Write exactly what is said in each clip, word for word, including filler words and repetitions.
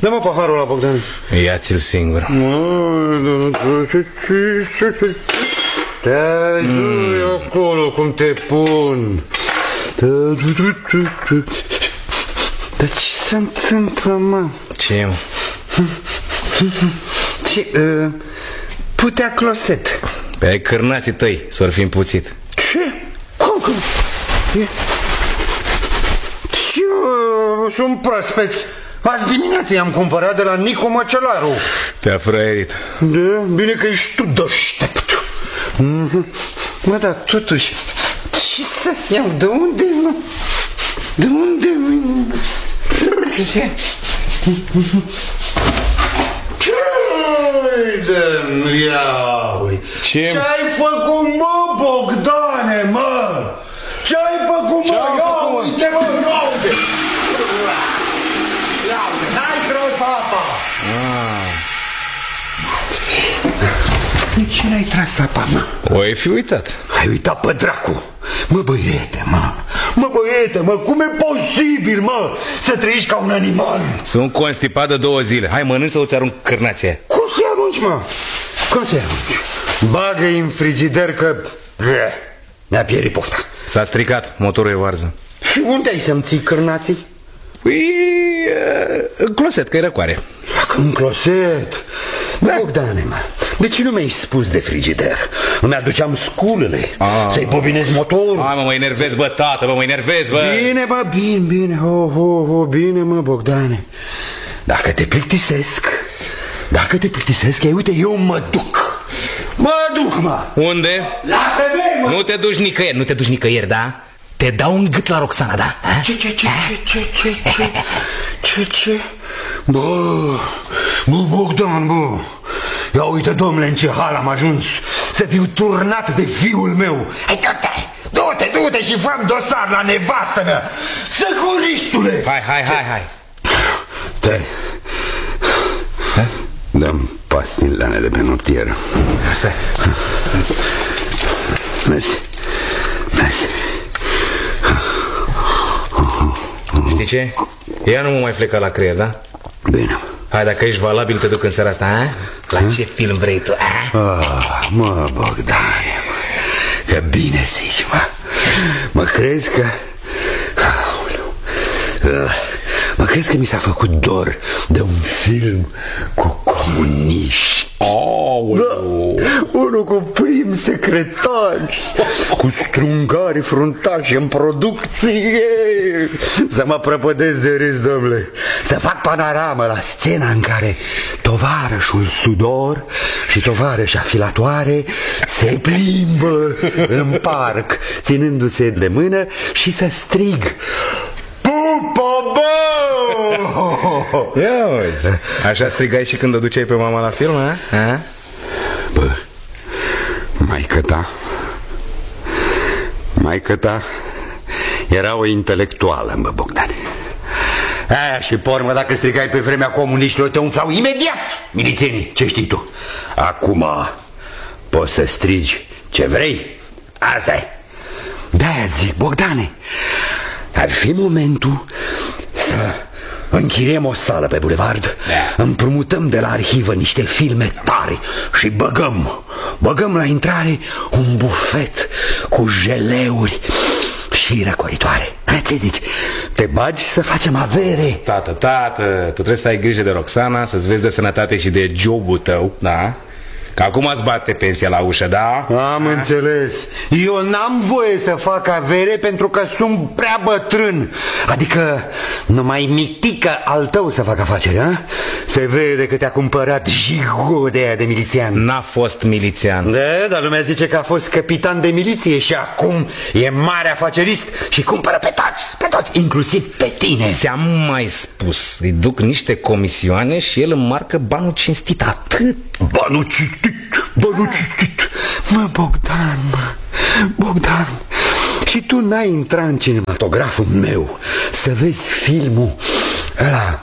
Dă-mă paharul ăla, Bogdan. Ia-ți-l singur. Te-ai acolo cum te pun. Dar ce se întâmplă, mă? Ce, mă? Ce, uh, putea closet. Pe ai cârnații tăi s-or fi împuțit. Ce? Cum, cum? E... Ce, uh, sunt proaspeți. Azi dimineața i-am cumpărat de la Nicu Măcelaru. Te-a frăierit. Da, bine că ești tu deștept. Mm-hmm. Mă, dar totuși, ce să iau? De unde, mă? De unde, mă? Ce-i ia? Ce-ai făcut, mă, Bogdane, mă? Ce-ai făcut, mă? Ia uite, mă, ia uite! Ia uite, n-ai crăut apa! De ce n-ai tras apa, mă? O ai fi uitat. Ai uitat pe dracu. Mă, băiete, mă. Mă, băiete, mă, cum e posibil, mă, să trăiești ca un animal? Sunt constipat de două zile. Hai, mănânci sau ți arunc cârnații aia? Cum să-i arunci, mă? Cum să-i arunci? Bagă-i în frigider că... ne-a pierit pofta. S-a stricat, motorul e varză. Și unde ai să-mi ții cârnații? Păi, în closet, că e răcoare. În closet? Bogdane, mă, de ce nu mi-ai spus de frigider? Îmi aduceam sculele, să-i bobinez motorul. Hai, mă, mă enervez, bă, tată, mă, mă enervez, bă. Bine, bă, bine, bine, ho, ho, ho, bine, mă, Bogdane. Dacă te plictisesc, dacă te plictisesc, ei, uite, eu mă duc. Mă duc, mă. Unde? La femei, mă. Nu te duci nicăieri, nu te duci nicăieri, da? Te dau un gât la Roxana, da? Ce, ce, ce, ce, ce, ce, ce, ce? Bă, bă, Bogdan, bă. Ia uite, domnule, în ce hal am ajuns. Să fiu turnat de fiul meu. Hai, du-te, du-te, du-te și fă-mi dosar la nevastă mea. Securistule. Hai, hai, hai, hai. Te dăm pastilele de pe noptieră. Asta. Mersi. Mersi. Știi ce? Ea nu mă mai fleca la creier, da? Bine. Hai, dacă ești valabil, te duc în seara asta, a? La ce film vrei tu, a? Ah, mă, Bogdane, mă, că bine zici, mă. Mă crezi că... Aoleu. Mă crezi că mi s-a făcut dor de un film cu comuniști? Aoleu. Da, unul cu prim secretari, cu strungari fruntași în producție. Să mă prăpădesc de râs, domnule. Să fac panoramă la scena în care tovarășul Sudor și tovarășa Filatoare se plimbă în parc, ținându-se de mână, și să strig: Pupă, bă! Ia uzi, așa strigai și când o duceai pe mama la film, a? a? Bă, maică ta, maică ta era o intelectuală, bă, Bogdane. Aia și pormă, dacă strigai pe vremea comuniștilor, te umflau imediat milițienii, ce știi tu. Acum poți să strigi ce vrei. Asta e. De-aia zic, Bogdane, ar fi momentul să închiriem o sală pe bulevard, împrumutăm de la arhivă niște filme tari și băgăm, băgăm la intrare un bufet cu jeleuri și răcoritoare. Ce zici? Te bagi să facem avere? Tată, tată, tu trebuie să ai grijă de Roxana, să-ți vezi de sănătate și de jobul tău, da? Că acum îți bate pensia la ușă, da? Am înțeles. Eu n-am voie să fac avere pentru că sunt prea bătrân. Adică numai mitică al tău să fac afaceri, a? Se vede că te-a cumpărat jigo de aia de milițian. N-a fost milițian. Da, dar lumea zice că a fost capitan de miliție și acum e mare afacerist și cumpără pe toți, pe toți, inclusiv pe tine. Ți-am mai spus, îi duc niște comisioane și el înmarcă banul cinstit, atât. Banul cinstit, banul cinstit. Mă, Bogdan, mă, Bogdan, și tu n-ai intrat în cinematograful meu să vezi filmul ăla,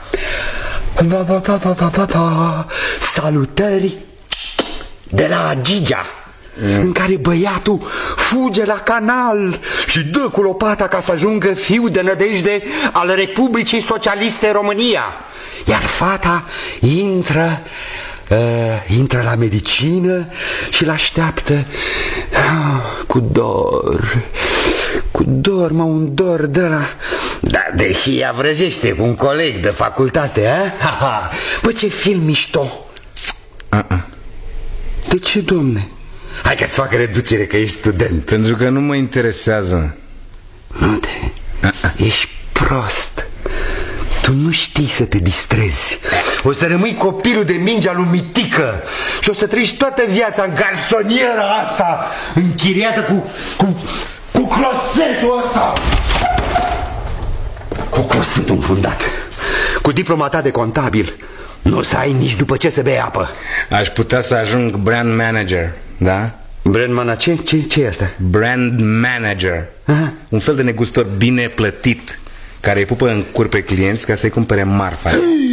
Salutări de la Gigea, mm. în care băiatul fuge la canal și dă cu lopata ca să ajungă fiu de nădejde al Republicii Socialiste România. Iar fata intră uh, Intră la medicină și l-așteaptă uh, cu dor. Cu dor, mă, un dor de la... Da, deși ea vrăjește cu un coleg de facultate, a? Ha, ha. Bă, ce film mișto. uh-uh. De ce, domne? Hai că-ți fac reducere că ești student. Pentru că nu mă interesează. Nu te... uh-uh. Ești prost. Tu nu știi să te distrezi. O să rămâi copilul de mingea lui Mitică și o să trăiești toată viața în garsoniera asta, închiriată cu... cu... cu crosetul ăsta. Cu crosetul înfundat. Cu diploma ta de contabil. Nu o să ai nici după ce să bei apă. Aș putea să ajung brand manager, da? Brand manager? Ce, ce e asta? Brand manager. Aha. Un fel de negustor bine plătit care îi pupă în cur pe clienți ca să-i cumpere marfa.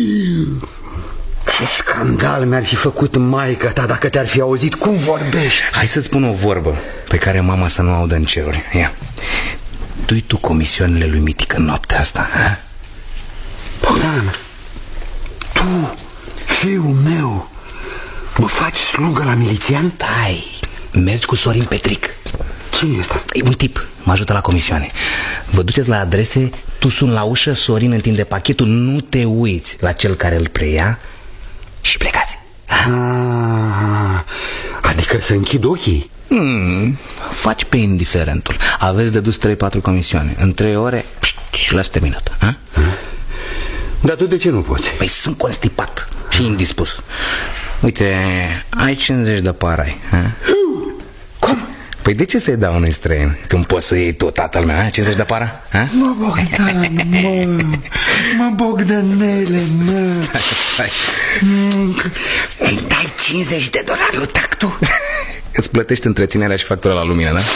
Ce scandal mi-ar fi făcut maica ta dacă te-ar fi auzit cum vorbești. Hai să-ți spun o vorbă pe care mama să nu audă în ceruri. Ia. Du-i tu comisioanele lui Mitică în noaptea asta, ha? Bogdan, tu, fiul meu, mă faci slugă la milițian? Stai, mergi cu Sorin Petric. Cine e ăsta? E un tip, mă ajută la comisioane. Vă duceți la adrese, tu suni la ușă, Sorin întinde pachetul, nu te uiți la cel care îl preia și plecați. Ah, adică să închid ochii? Hmm, faci pe indiferentul. Aveți de dus trei patru comisioane. În trei ore și l-ați terminat, ha? Dar tu de ce nu poți? Păi sunt constipat și indispus. Uite, ai cincizeci de parai, ha? Cum? Păi de ce să-i dau unui străin când poți să iei tu, tatăl meu, ha? cincizeci de para? Ha? Mă, Bogdan, mă, mă, Bogdanele, mă. Stai, stai. Îi dai cincizeci de dolari lui tactul? Îți plătești întreținerea și factura la lumină, da?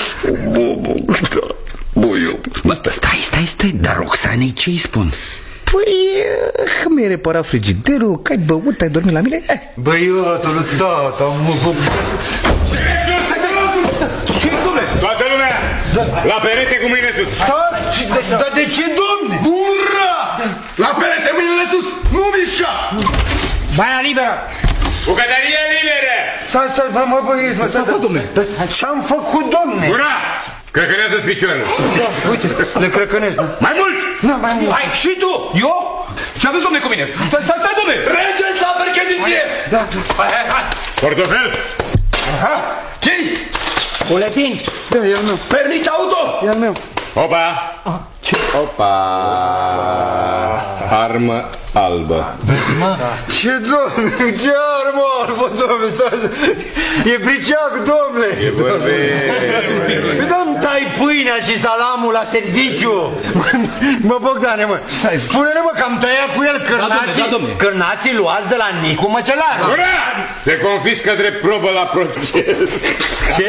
Bă, stai, stai, stai, dar Roxanei ce-i spun? Păi, că mi-ai reparat frigiderul, că ai băut, ai dormit la mine. eh. Băiatul, tata, mă... Ce, dom'le? Toată lumea! La perete cu mâinile sus! Dar de ce, domne? Ura! La perete, mâinile sus! Nu mișca! Baia liberă! Bucătărie liberă! Stai, stai, mă, mă, băieți, mă, stai, domne! Ce-am făcut, domne? Ura! Crăcănează-ți picioarele! Da, uite, le crăcănesc, nu? Mai mult! Nu, mai mult! Hai, și tu! Eu? Ce aveți, domne, cu mine? Stai, stai, stai, domne! Treceți la percheziție! Da, da. Hai, hai, hai! Portofel! Aha! Ce-i? Buletin! Da, e al meu. Permis auto! E al meu. Opa! Ce? Opa! Armă albă. Ce, domne? Ce armă albă, domne? Stai, e briceac, domne! E vorbe... Dă-mi tai pâinea și salamul la serviciu. Mă, Bogdane, mă, spune-ne, mă, că am tăiat cu el cârnații, cârnații luați de la Nicu Măcelaru. Ura! Se confiscă drept probă la proces. Ce?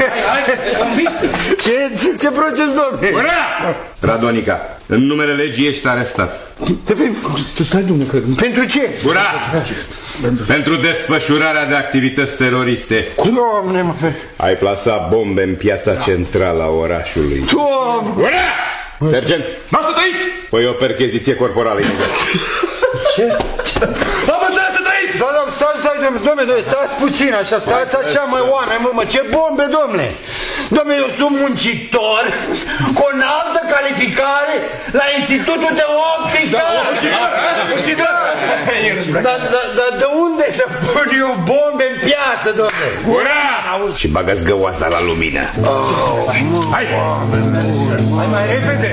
Ce, ce, ce proces, domne? Ura! Radonica, în numele legii ești arestat. Stai, domne, că... Pentru ce? Ura! Pentru desfășurarea de activități teroriste. Doamne, mă... Ai plasat bombe în piața centrală a orașului. Doamne! Ura! Sergent! Mă să trăiți! Păi o percheziție corporală imediat. Ce? Am înțeles să trăiți! Da, da, stai, stai, domne, domne, stați puțin așa, stați așa, măi, oameni, mă, mă, ce bombe, domne! Domne, eu sunt muncitor cu o înaltă calificare la Institutul de Optică! Da, Dar da, de unde să pun eu bombe în piață, domne? Ura! Și bagă-ți găoasa la lumină. Oh, Hai! Hai mai repede!